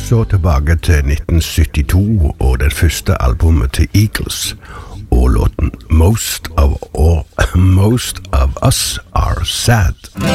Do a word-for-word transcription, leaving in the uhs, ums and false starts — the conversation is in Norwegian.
så tilbake til nitten syttito og det første albumet til Eagles, og låten Most of, all, Most of Us Are Sad.